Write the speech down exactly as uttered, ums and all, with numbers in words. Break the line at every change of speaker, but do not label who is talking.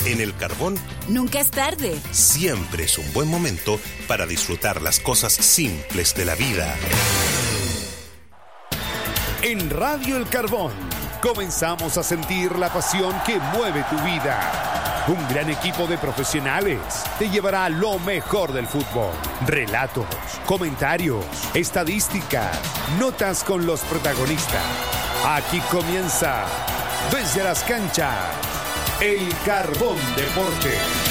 En El Carbón,
nunca es tarde.
Siempre es un buen momento para disfrutar las cosas simples de la vida.
En Radio El Carbón comenzamos a sentir la pasión que mueve tu vida. Un gran equipo de profesionales te llevará a lo mejor del fútbol. Relatos, comentarios, estadística, notas con los protagonistas. Aquí comienza, desde las canchas, El Carbón Deporte.